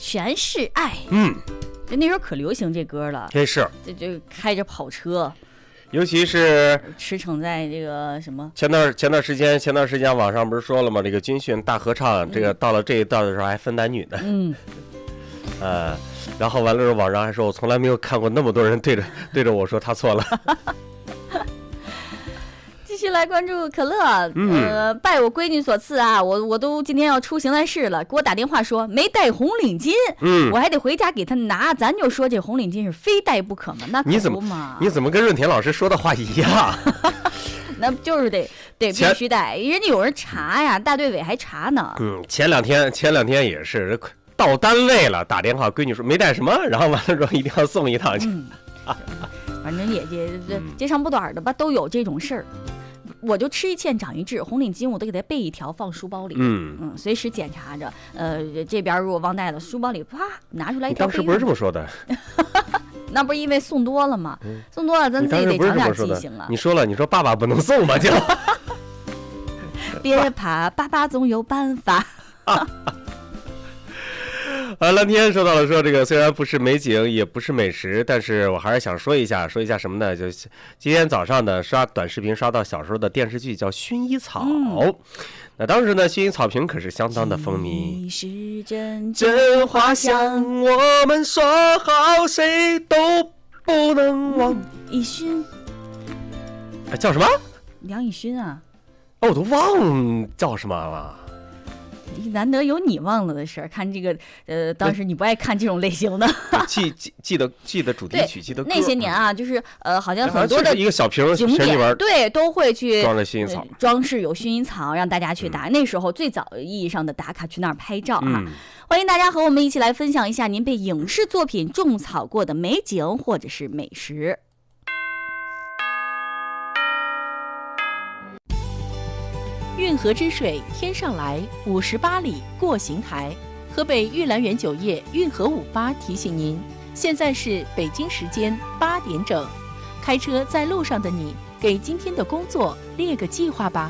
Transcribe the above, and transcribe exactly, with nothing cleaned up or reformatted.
全是爱。 嗯， 就那时候可流行这歌了， 真是， 就就开着跑车， 尤其是驰骋在这个什么前段前段时间，前段时间网上不是说了吗？这个军训大合唱，这个到了这一段的时候还分男女呢。 嗯， 呃，然后完了之后，网上还说我从来没有看过那么多人对着对着我说他错了。 继续来关注可乐， 嗯、 呃，拜我闺女所赐啊，我我都今天要出行来市了，给我打电话说没带红领巾， 嗯， 我还得回家给他拿。咱就说这红领巾是非带不可嘛，那可你怎不嘛？ 你怎么跟润田老师说的话一样？ 那就是得得必须带，人家有人查呀，大队委还查呢。 嗯，前两天前两天也是到单位了，打电话闺女说没带什么，然后完了之后一定要送一趟去。 嗯、反正也也截长补短的吧，都有这种事儿。我就吃一堑长一智，红领巾我都给他备一条放书包里， 嗯嗯，随时检查着。呃，这边如果忘带了，书包里啪拿出来一条。 你当时不是这么说的？ 那不是因为送多了吗？嗯、送多了咱自己得长点记性了。 你说了，你说爸爸不能送吧？就别怕，爸爸总有办法。 啊，蓝天说到了说这个虽然不是美景也不是美食，但是我还是想说一下说一下什么呢？就今天早上呢刷短视频刷到小时候的电视剧叫《薰衣草》，嗯、那当时呢薰衣草坪可是相当的风靡。 是真真花香，我们说好谁都不能忘。 以勋， 啊、叫什么？ 梁以勋啊？ 哦，我都忘叫什么了。 难得有你忘了的事儿，看这个，呃，当时你不爱看这种类型的， 记记记得记得主题曲，记得歌那些年啊，就是呃，好像很多的一个小瓶景点，对，都会去装着薰衣草， 呃、装饰有薰衣草，让大家去打。嗯、那时候最早意义上的打卡去那儿拍照啊，嗯、欢迎大家和我们一起来分享一下您被影视作品种草过的美景或者是美食。 运河之水天上来，五十八里过邢台。河北玉兰园酒业运河五八提醒您，现在是北京时间八点整。开车在路上的你，给今天的工作列个计划吧。